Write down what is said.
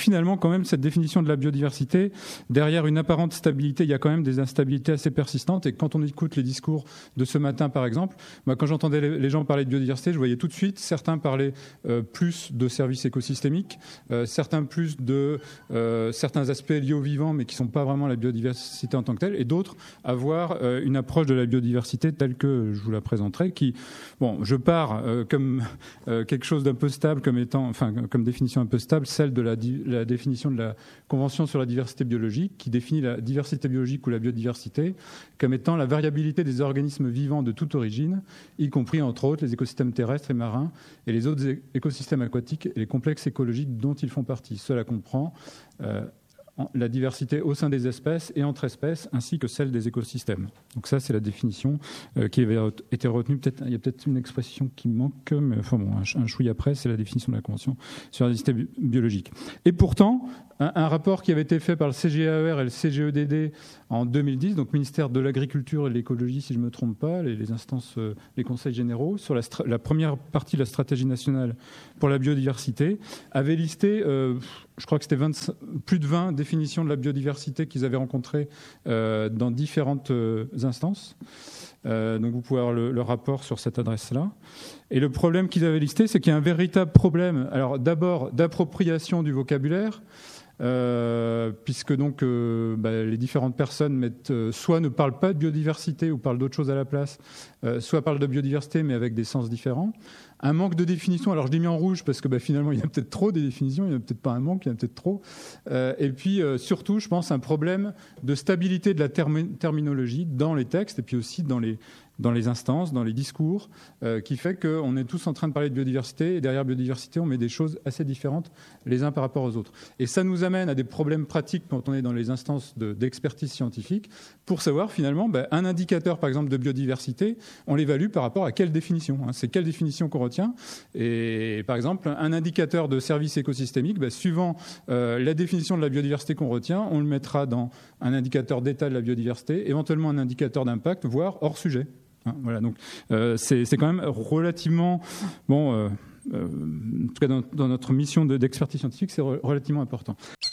Finalement, quand même, cette définition de la biodiversité, derrière une apparente stabilité, il y a quand même des instabilités assez persistantes. Et quand on écoute les discours de ce matin, par exemple, quand j'entendais les gens parler de biodiversité, je voyais tout de suite certains parler plus de services écosystémiques, certains plus de certains aspects liés au vivant, mais qui ne sont pas vraiment la biodiversité en tant que telle, et d'autres avoir une approche de la biodiversité telle que je vous la présenterai, qui, bon, je pars comme quelque chose d'un peu stable, comme définition un peu stable, celle de la définition de la Convention sur la diversité biologique, qui définit la diversité biologique ou la biodiversité comme étant la variabilité des organismes vivants de toute origine, y compris, entre autres, les écosystèmes terrestres et marins et les autres écosystèmes aquatiques et les complexes écologiques dont ils font partie. Cela comprend la diversité au sein des espèces et entre espèces, ainsi que celle des écosystèmes. Donc ça, c'est la définition qui avait été retenue. Il y a peut-être une expression qui manque, mais enfin bon, un chouï après, c'est la définition de la Convention sur la diversité biologique. Et pourtant, un rapport qui avait été fait par le CGAER et le CGEDD en 2010, donc ministère de l'Agriculture et de l'Écologie, si je ne me trompe pas, les instances, les conseils généraux, sur la première partie de la stratégie nationale pour la biodiversité, avait listé, je crois que c'était plus de 20 définitions de la biodiversité qu'ils avaient rencontrées dans différentes instances. Donc vous pouvez avoir le rapport sur cette adresse-là. Et le problème qu'ils avaient listé, c'est qu'il y a un véritable problème, alors d'abord d'appropriation du vocabulaire, puisque donc les différentes personnes soit ne parlent pas de biodiversité ou parlent d'autre chose à la place, soit parlent de biodiversité mais avec des sens différents. Un manque de définition, alors je l'ai mis en rouge parce que finalement il y a peut-être trop des définitions, il n'y a peut-être pas un manque, il y en a peut-être trop. Et puis surtout, je pense, un problème de stabilité de la terminologie dans les textes et puis aussi dans les instances, dans les discours, qui fait qu'on est tous en train de parler de biodiversité et derrière biodiversité, on met des choses assez différentes les uns par rapport aux autres. Et ça nous amène à des problèmes pratiques quand on est dans les instances d'expertise scientifique pour savoir finalement, un indicateur par exemple de biodiversité, on l'évalue par rapport à quelle définition, c'est quelle définition qu'on retient. Et par exemple, un indicateur de service écosystémique, suivant la définition de la biodiversité qu'on retient, on le mettra dans un indicateur d'état de la biodiversité, éventuellement un indicateur d'impact, voire hors sujet. Voilà, donc c'est quand même relativement en tout cas dans notre mission d'expertise scientifique, c'est relativement important.